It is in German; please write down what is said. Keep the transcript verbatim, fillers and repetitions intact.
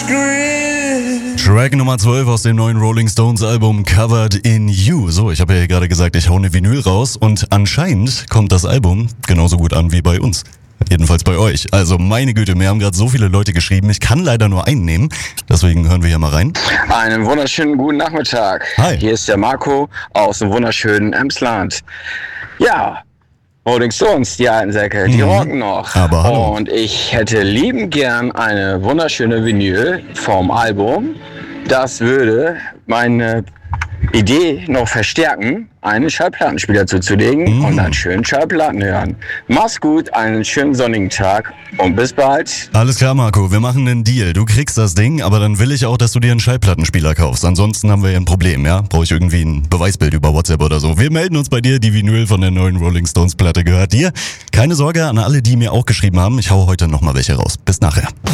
Track Nummer zwölf aus dem neuen Rolling Stones Album Covered in You. So, ich habe ja gerade gesagt, ich hau eine Vinyl raus und anscheinend kommt das Album genauso gut an wie bei uns. Jedenfalls bei euch. Also meine Güte, mir haben gerade so viele Leute geschrieben. Ich kann leider nur einen nehmen. Deswegen hören wir hier mal rein. Einen wunderschönen guten Nachmittag. Hi. Hier ist der Marco aus dem wunderschönen Emsland. Ja, Rolling Stones, die alten Säcke, die Mhm. rocken noch. Aber hallo. Und ich hätte liebend gern eine wunderschöne Vinyl vom Album. Das würde meine Idee noch verstärken, einen Schallplattenspieler zuzulegen Mhm. und dann schön Schallplatten hören. Mach's gut, einen schönen sonnigen Tag und bis bald. Alles klar, Marco, wir machen einen Deal. Du kriegst das Ding, aber dann will ich auch, dass du dir einen Schallplattenspieler kaufst. Ansonsten haben wir ja ein Problem, ja? Brauche ich irgendwie ein Beweisbild über WhatsApp oder so. Wir melden uns bei dir. Die Vinyl von der neuen Rolling Stones Platte gehört dir. Keine Sorge an alle, die mir auch geschrieben haben. Ich hau heute nochmal welche raus. Bis nachher.